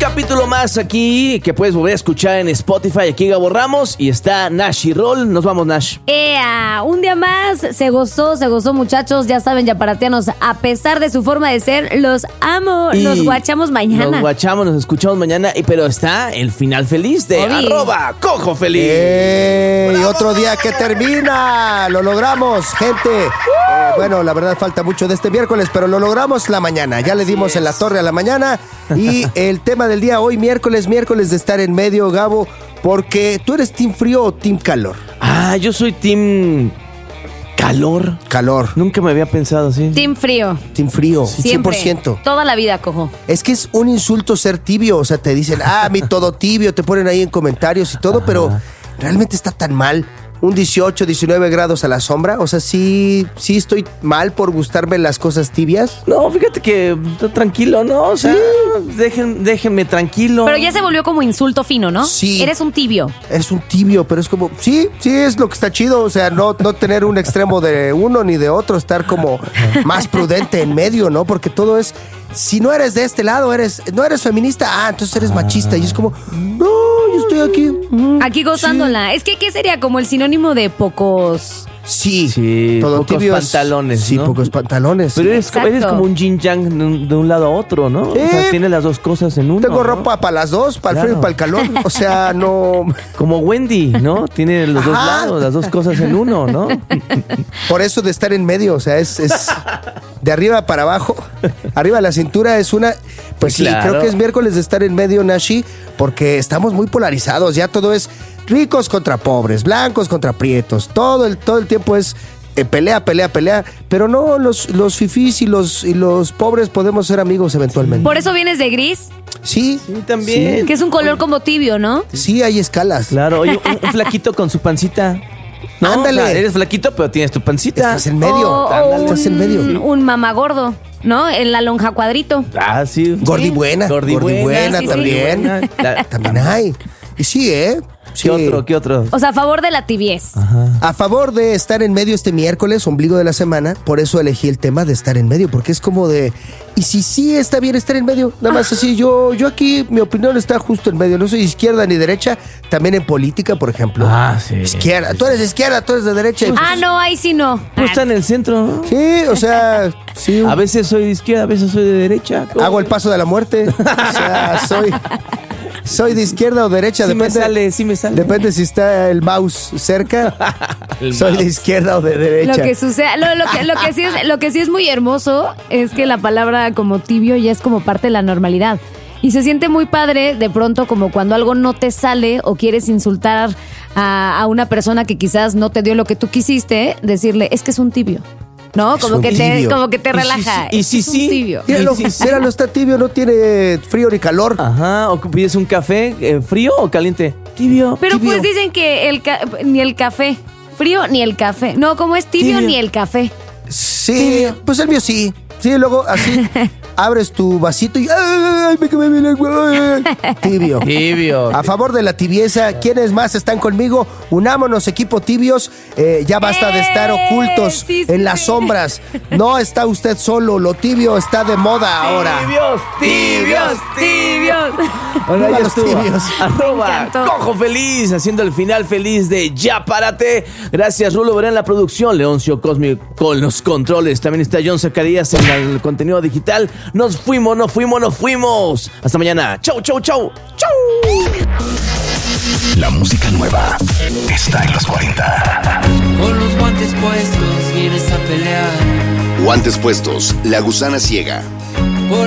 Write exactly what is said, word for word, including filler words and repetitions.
capítulo más aquí que puedes volver a escuchar en Spotify. Aquí Gabo Ramos y está Nash y Roll. Nos vamos, Nash. ¡Ea! Un día más, se gozó, se gozó, muchachos. Ya saben, yaparatianos, a pesar de su forma de ser, los amo. Y los guachamos mañana. Nos guachamos, nos escuchamos mañana. y Pero está el final feliz de Obi. arroba Cojo Feliz. ¡Eh! Y otro día que termina. Lo logramos, gente. Eh, bueno, la verdad falta mucho de este miércoles, pero lo logramos la mañana. Ya le dimos en la torre a la mañana. Y el tema del día hoy, miércoles, miércoles de estar en medio, Gabo, porque tú eres team frío o team calor. Ah, yo soy team calor. Calor. Nunca me había pensado así. Team frío. Team frío, Siempre. cien por ciento. Toda la vida, Cojo. Es que es un insulto ser tibio, o sea, te dicen, ah, a mí todo tibio, te ponen ahí en comentarios y todo, pero realmente está tan mal. Un dieciocho, diecinueve grados a la sombra, o sea, sí, sí estoy mal por gustarme las cosas tibias. No, fíjate que está tranquilo, ¿no? O sea, dejen, déjenme tranquilo. Pero ya se volvió como insulto fino, ¿no? Sí. Eres un tibio. Es un tibio, pero es como, sí, sí es lo que está chido, o sea, no, no tener un extremo de uno ni de otro, estar como más prudente en medio, ¿no? Porque todo es, si no eres de este lado, eres, no eres feminista, ah, entonces eres machista, y es como, no, yo estoy aquí. Mm, Aquí gozándola. sí. Es que, ¿qué sería? Como el sinónimo de pocos... Sí, Sí, todo pocos tibio es- pantalones, Sí, ¿no? pocos pantalones. Pero eres, Exacto. eres como un yin yang de un, de un lado a otro, ¿no? O sea, Eh, tiene las dos cosas en uno. Tengo ¿no? ropa para las dos, para el frío y Claro. para el calor. O sea, no. Como Wendy, ¿no? Tiene los dos Ajá. lados, las dos cosas en uno, ¿no? Por eso de estar en medio, o sea, es, es de arriba para abajo. Arriba de la cintura es una. Pues sí, Claro. creo que es miércoles de estar en medio, Nashi, porque estamos muy polarizados. Ya todo es ricos contra pobres, blancos contra prietos. Todo el, todo el tiempo es. eh, pelea, pelea, pelea. Pero no, los, los fifís y los, y los pobres podemos ser amigos eventualmente. Por eso vienes de gris, Sí, Sí, también. que es un color como tibio, ¿no? sí, hay escalas. Claro, oye, un, un flaquito con su pancita. No, Ándale. o sea, eres flaquito, pero tienes tu pancita. Estás en medio. O, o Ándale, estás en medio. un, un mamagordo, ¿no? En la lonja cuadrito. Ah, sí. Gordi buena. Gordi Gordi buena sí, sí. también. Buena. La- También hay. Y sí, ¿eh? Sí. ¿Qué otro? ¿Qué otro? O sea, a favor de la tibiez. A favor de estar en medio este miércoles, ombligo de la semana, por eso elegí el tema de estar en medio, porque es como de, ¿y si sí está bien estar en medio? Nada más así, yo, yo aquí, mi opinión está justo en medio, no soy izquierda ni derecha, también en política, por ejemplo. Ah, sí. Izquierda, tú eres de izquierda, tú eres de derecha. y pues, Ah, no, ahí sí no. Pues está en el centro, ¿no? Sí, o sea, sí. A veces soy de izquierda, a veces soy de derecha. Hago el paso de la muerte, o sea, soy... Soy de izquierda o derecha, Sí me depende. sale, sí me sale. Depende si está el mouse cerca. El Soy mouse. de izquierda o de derecha. Lo que sucede, lo, lo que, lo que sí es, lo que sí es muy hermoso es que la palabra como tibio ya es como parte de la normalidad. Y se siente muy padre de pronto como cuando algo no te sale o quieres insultar a, a una persona que quizás no te dio lo que tú quisiste, decirle, es que es un tibio. ¿No? Es Como un que te, tibio. como que te Y si relaja. sí, y si Es un sí. tibio. Míralo, Y sí, sí. míralo, está tibio, no tiene frío ni calor. Ajá, o que pides un café eh, frío o caliente. Tibio. Pero tibio. pues dicen que el ca- ni el café, frío ni el café. No, como es tibio, Tibio. ni el café. Sí, Tibio. pues el mío sí. Sí, luego así abres tu vasito y ¡ay, me quemé mi lengua! Ay, tibio. Tibio. A favor de la tibieza, ¿quiénes más están conmigo? Unámonos, equipo tibios. Eh, ya basta de estar ¡Eh! ocultos Sí, sí, en las sí. sombras. No está usted solo, lo tibio está de moda ahora. Tibios, tibios, tibios. Bueno, Viva ahí los estuvo. tibios. Arroba encantó. Cojo Feliz, haciendo el final feliz de Ya Párate. Gracias, Rulo Verán en la producción, Leoncio Cosmi con los controles. También está John Zacarías en el contenido digital. Nos fuimos, nos fuimos, nos fuimos. Hasta mañana. Chau, chau, chau. Chau. La música nueva está en los cuarenta. Con los guantes puestos vienes a pelear. Guantes puestos, La Gusana Ciega.